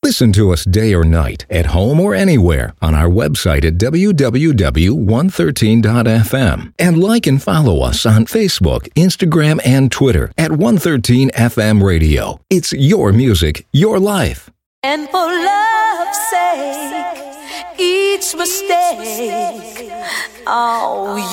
Listen to us day or night, at home or anywhere, on our website at www.113.fm. And like and follow us on Facebook, Instagram, and Twitter at 113FM Radio. It's your music, your life. And for love's sake, each mistake, oh,